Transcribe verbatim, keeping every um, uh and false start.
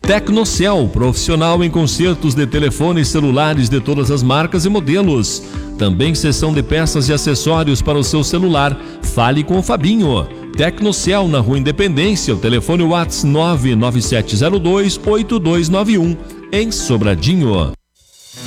Tecnocel, profissional em consertos de telefones celulares de todas as marcas e modelos. Também seção de peças e acessórios para o seu celular. Fale com o Fabinho. Tecnocel, na Rua Independência, o telefone WhatsApp nove nove sete zero dois oito dois nove um, em Sobradinho.